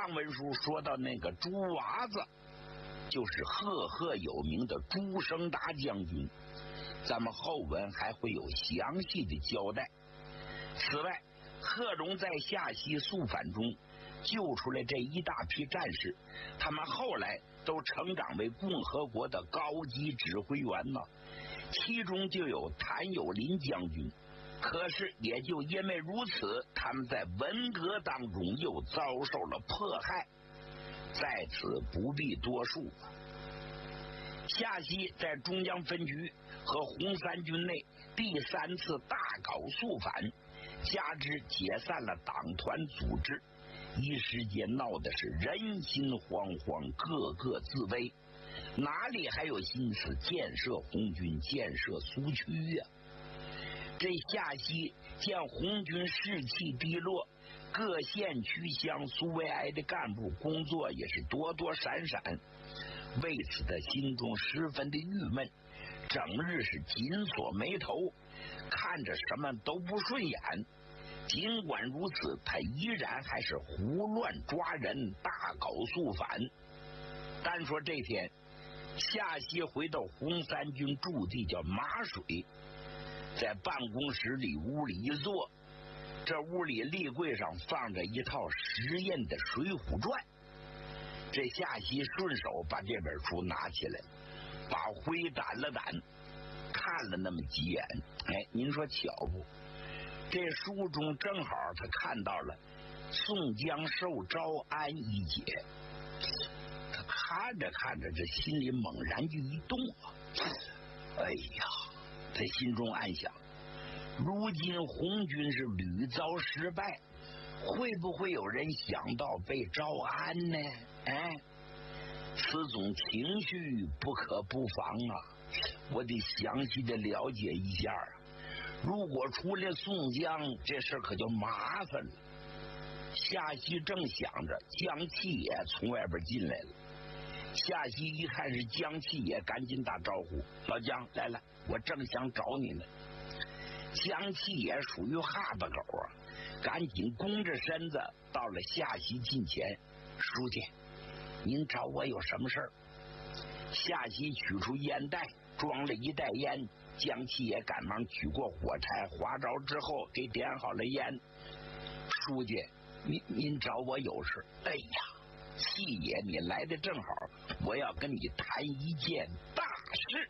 上文书说到那个朱娃子，就是赫赫有名的朱生达将军，咱们后文还会有详细的交代。此外，贺龙在下西肃反中救出来这一大批战士，他们后来都成长为共和国的高级指挥员呢，其中就有谭友林将军。可是也就因为如此，他们在文革当中又遭受了迫害，在此不必多述。下西在中央分局和红三军内第三次大搞肃反，加之解散了党团组织，一时间闹的是人心惶惶，个个自危，哪里还有心思建设红军、建设苏区呀？这下西见红军士气低落，各县区乡苏维埃的干部工作也是躲躲闪闪，为此他心中十分的郁闷，整日是紧锁眉头，看着什么都不顺眼。尽管如此，他依然还是胡乱抓人，大搞肃反。单说这天，下西回到红三军驻地叫马水，在办公室里屋里一坐，这屋里立柜上放着一套实印的《水浒传》。这下西顺手把这本书拿起来，把灰掸了掸，看了那么几眼。哎，您说巧不？这书中正好他看到了宋江受招安一节，他看着看着，这心里猛然就一动啊！哎呀，他心中暗想，如今红军是屡遭失败，会不会有人想到被招安呢？哎，此种情绪不可不防啊！我得详细的了解一下啊！如果出了宋江，这事可就麻烦了。夏西正想着，江七爷从外边进来了。夏西一看是江七爷，赶紧打招呼：“老江，来了，我正想找你呢。”江七爷属于哈巴狗啊，赶紧弓着身子到了夏西近前：“书记，您找我有什么事儿？”夏西取出烟袋，装了一袋烟。江七爷赶忙取过火柴，划着之后给点好了烟。书记，您找我有事？哎呀，七爷，你来的正好，我要跟你谈一件大事。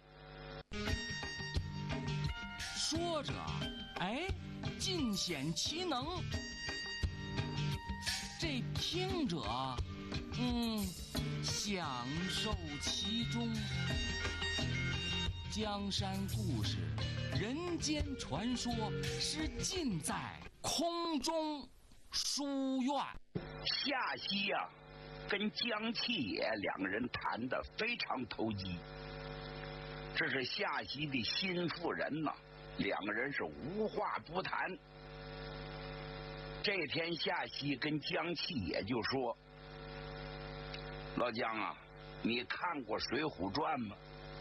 说着，哎，尽显其能。这听者，享受其中。江山故事、人间传说是尽在空中书院。 夏西呀，跟江七爷两个人谈得非常投机，这是夏西的心腹人呐，两个人是无话不谈。这天夏西跟江七爷就说：“老江啊，你看过《水浒传》吗？”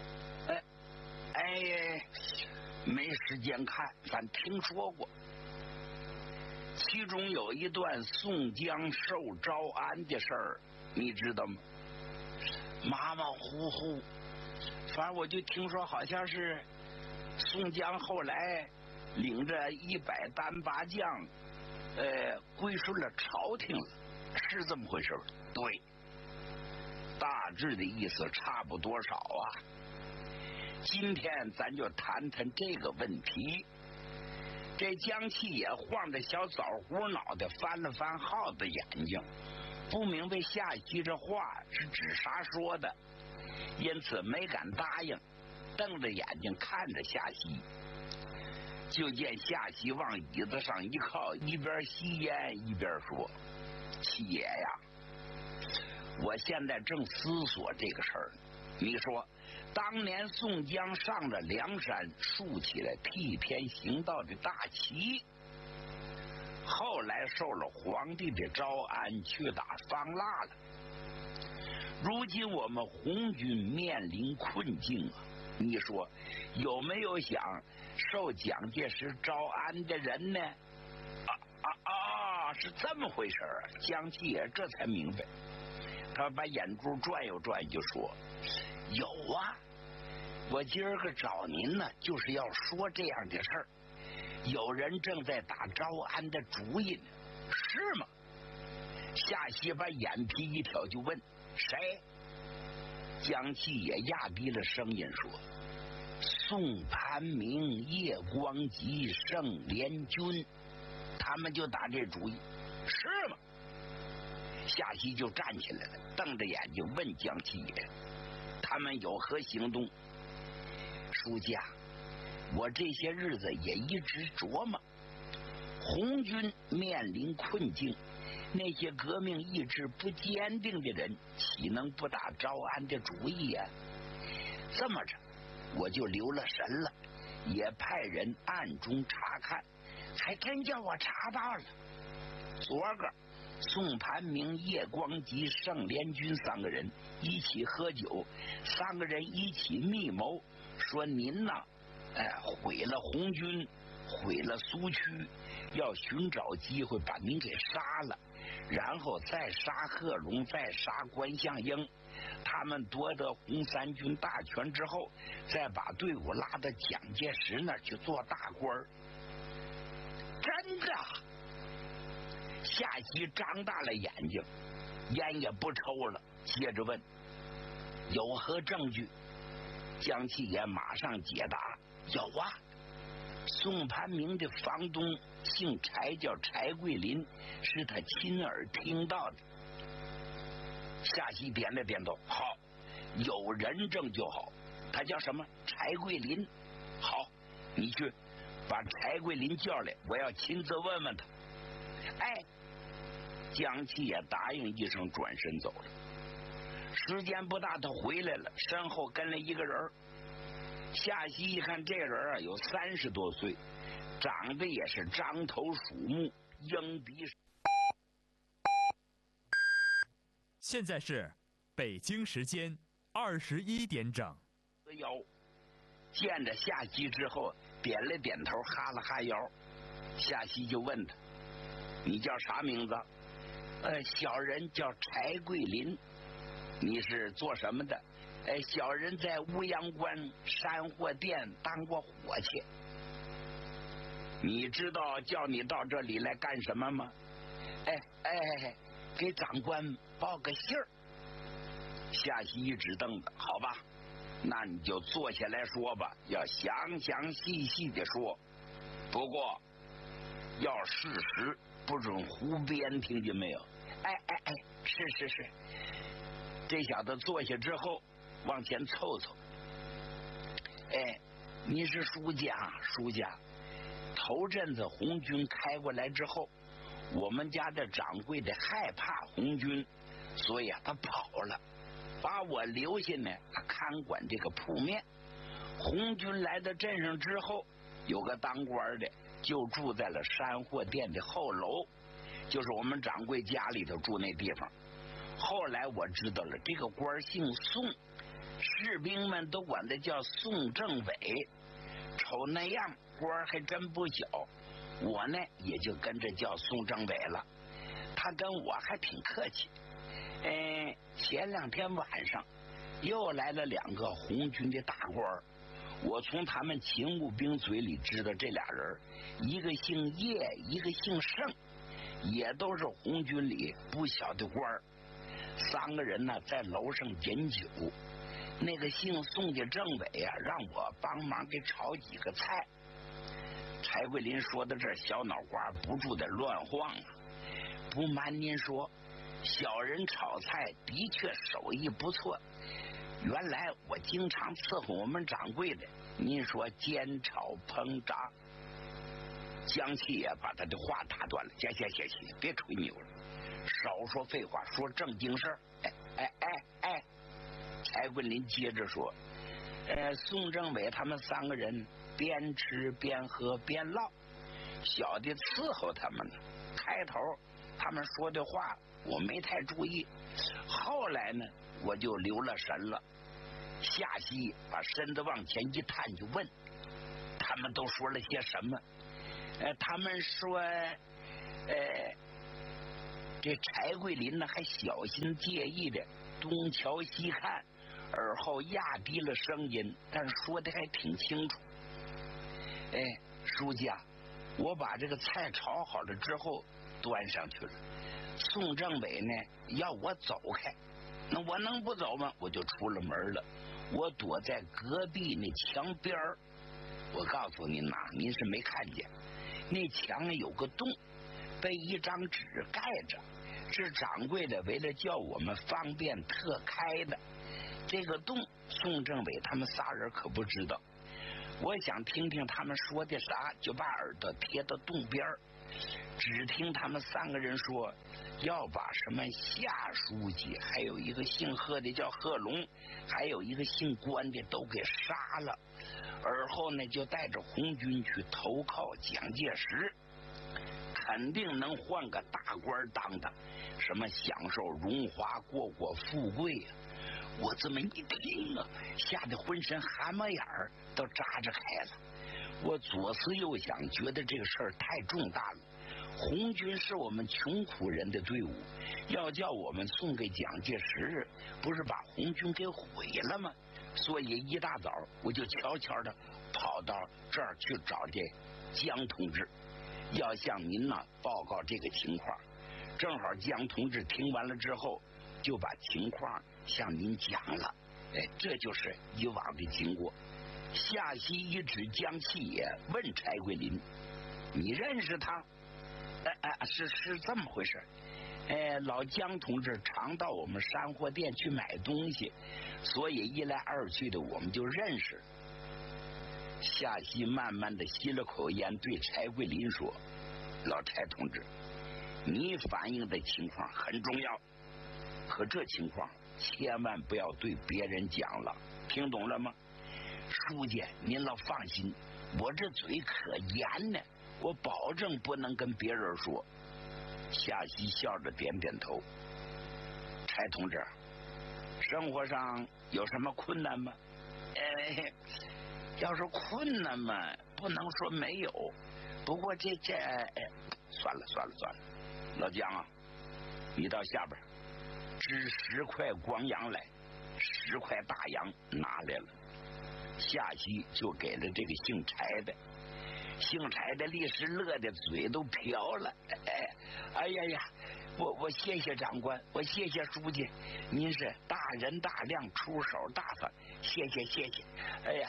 没时间看，咱听说过。其中有一段宋江受招安的事儿，你知道吗？马马虎虎，反正我就听说好像是宋江后来领着100单八将，归顺了朝廷了，是这么回事？对，大致的意思差不多少啊。今天咱就谈谈这个问题。这江七爷晃着小枣核脑袋，翻了翻耗子眼睛，不明白夏西这话是指啥说的，因此没敢答应，瞪着眼睛看着夏西。就见夏西往椅子上一靠，一边吸烟一边说：“七爷呀，我现在正思索这个事儿呢。你说当年宋江上了梁山，竖起来替天行道的大旗，后来受了皇帝的招安，去打方腊了。如今我们红军面临困境啊，你说有没有想受蒋介石招安的人呢？ 是这么回事啊？江七爷这才明白，他把眼珠转悠转悠就说：“有啊，我今儿个找您呢，就是要说这样的事儿。有人正在打招安的主意呢，是吗？”夏曦把眼皮一挑就问：“谁？”江七爷压低了声音说：“宋盘明、叶光吉、盛连军，他们就打这主意，是吗？”夏曦就站起来了，瞪着眼睛问江七爷：“他们有何行动？”书家，我这些日子也一直琢磨，红军面临困境，那些革命意志不坚定的人，岂能不打招安的主意呀？这么着，我就留了神了，也派人暗中查看，还真叫我查到了。昨个宋盘明、叶光吉、盛连军三个人一起喝酒，三个人一起密谋，说您呢，毁了红军，毁了苏区，要寻找机会把您给杀了，然后再杀贺龙，再杀关向英。他们夺得红三军大权之后，再把队伍拉到蒋介石那儿去做大官儿。真的？夏曦张大了眼睛，烟也不抽了，接着问：“有何证据？”江七爷马上解答：“有啊，宋盘明的房东姓柴，叫柴桂林，是他亲耳听到的。”夏曦点了点头：“好，有人证就好。他叫什么？柴桂林。好，你去把柴桂林叫来，我要亲自问问他。”哎，江七也答应一声，转身走了。时间不大，他回来了，身后跟了一个人。夏曦一看，这人啊有30多岁，长得也是獐头鼠目，鹰鼻。 现在是北京时间21点整。 腰见着夏曦之后，点了点头，哈了哈腰。夏曦就问他：“你叫啥名字？”“小人叫柴桂林。”“你是做什么的？”“小人在乌阳关山货店当过伙计。”“你知道叫你到这里来干什么吗？”“给长官报个信儿。”夏曦一指凳子：“好吧，那你就坐下来说吧，要详详细细的说，不过要事实，不准胡编，听见没有？”“是。”这小子坐下之后往前凑凑：“你是书家，头阵子红军开过来之后，我们家的掌柜的害怕红军，所以他跑了，把我留下呢，他看管这个铺面。红军来到镇上之后，有个当官的就住在了山货店的后楼，就是我们掌柜家里头住那地方。后来我知道了，这个官姓宋，士兵们都管他叫宋政委，瞅那样官还真不小。我呢也就跟着叫宋政委了，他跟我还挺客气。前2天晚上又来了2个红军的大官，我从他们勤务兵嘴里知道这俩人，一个姓叶，一个姓盛，也都是红军里不小的官。3个人呢在楼上饮酒，那个姓宋的政委啊，让我帮忙给炒几个菜。柴桂林说到这儿，小脑瓜不住的乱晃啊。不瞒您说，小人炒菜的确手艺不错，原来我经常伺候我们掌柜的，您说煎炒烹炸。江七也把他的话打断了：“行，别吹牛了，少说废话，说正经事儿。”柴桂林接着说：“宋政委他们3个人边吃边喝边唠，小的伺候他们呢。开头他们说的话我没太注意，后来呢我就留了神了。”夏曦把身子往前一探，就问：“他们都说了些什么？”他们说， 这柴桂林呢还小心介意的东瞧西看，而后压低了声音，但是说的还挺清楚。哎，书记啊，我把这个菜炒好了之后端上去了。宋政委呢要我走开，那我能不走吗？我就出了门了。我躲在隔壁那墙边儿。我告诉您呐，您是没看见，那墙有个洞，被一张纸盖着，是掌柜的为了叫我们方便特开的。这个洞，宋政委他们仨人可不知道。我想听听他们说的啥，就把耳朵贴到洞边儿。只听他们3个人说要把什么夏书记，还有一个姓贺的叫贺龙，还有一个姓关的都给杀了，而后呢就带着红军去投靠蒋介石，肯定能换个大官当的，什么享受荣华过富贵呀。我这么一听啊，吓得浑身汗毛眼儿都扎着开了。我左思右想，觉得这个事儿太重大了。红军是我们穷苦人的队伍，要叫我们送给蒋介石，不是把红军给毁了吗？所以一大早我就悄悄的跑到这儿去找这江同志，要向您呢报告这个情况。正好江同志听完了之后，就把情况向您讲了。哎，这就是以往的经过。夏曦一指江启野，问柴桂林：“你认识他？”是这么回事。老江同志常到我们山货店去买东西，所以一来二去的我们就认识。夏曦慢慢的吸了口烟，对柴桂林说：“老柴同志，你反映的情况很重要，可这情况千万不要对别人讲了，听懂了吗？书记您老放心，我这嘴可严呢，我保证不能跟别人说。”夏曦笑着点点头。柴同志，生活上有什么困难吗？要是困难嘛，不能说没有，不过算了。老姜啊，你到下边支10块光洋来，10块大洋拿来了。夏曦就给了这个姓柴的。姓柴的立时乐得嘴都瓢了。哎呀，我谢谢长官，我谢谢书记，您是大人大量，出手大方，谢谢。哎呀，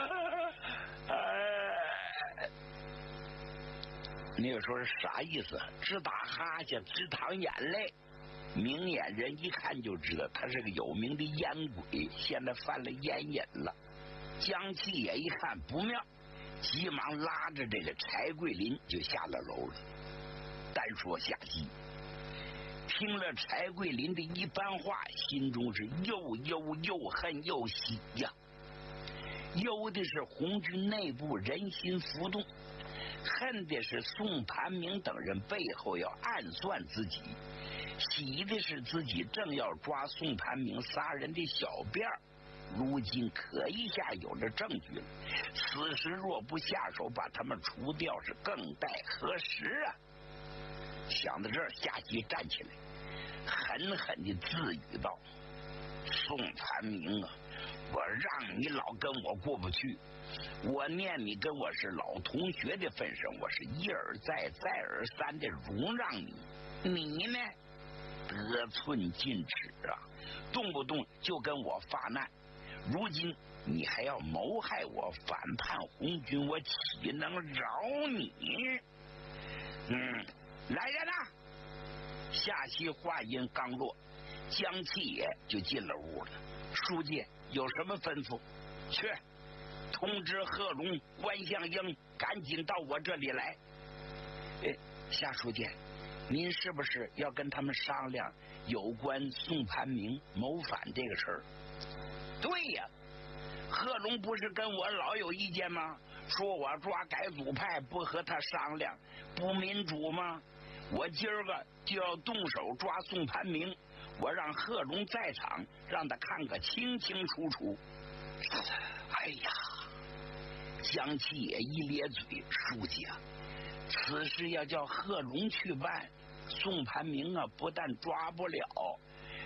那个说是啥意思？直打哈欠，直淌眼泪。明眼人一看就知道他是个有名的烟鬼，现在犯了烟瘾了。江启野一看不妙，急忙拉着这个柴桂林就下了楼了。单说夏曦听了柴桂林的一番话，心中是又忧又恨又喜呀。忧的是红军内部人心浮动，恨的是宋盘明等人背后要暗算自己，喜的是自己正要抓宋盘明仨人的小辫儿，如今可一下有了证据了，此时若不下手把他们除掉，是更待何时啊？想到这儿，夏曦站起来，狠狠地自语道：“宋盘明啊，我让你老跟我过不去，我念你跟我是老同学的份上，我是一而再再而三的容让你，你呢得寸进尺啊，动不动就跟我发难，如今你还要谋害我，反叛红军，我岂能饶你？来人啊！”夏曦话音刚落，江启野就进了屋了。书记有什么吩咐？去通知贺龙、关向英赶紧到我这里来。夏书记，您是不是要跟他们商量有关宋盘明谋反这个事儿？对呀，贺龙不是跟我老有意见吗？说我抓改组派不和他商量，不民主吗？我今儿个就要动手抓宋盘明，我让贺龙在场，让他看个清清楚楚。哎呀，江启野一咧嘴，书记啊，此事要叫贺龙去办， 宋盘铭啊，不但抓不了，